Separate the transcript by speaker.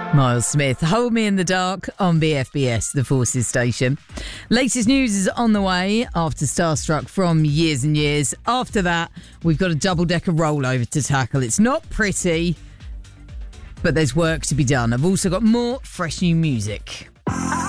Speaker 1: Miles Smith, Hold Me in the Dark on BFBS, the Forces station. Latest news is on the way after Starstruck from Years and Years. After that, we've got a double-decker rollover to tackle. It's not pretty, but there's work to be done. I've also got more fresh new music.